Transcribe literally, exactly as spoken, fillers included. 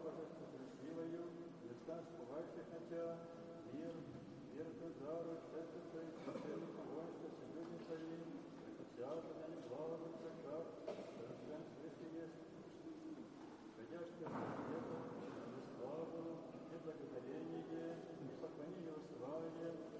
Божество красивою, Христа сповавших на Тя, мир, мир Казару, Церковь Твоей, священных воинства, союзных царей, преподсятся на неплавных церквах, совершен свыше есть, ходящих со светом, и славу, и благодарение, и поклонение условия,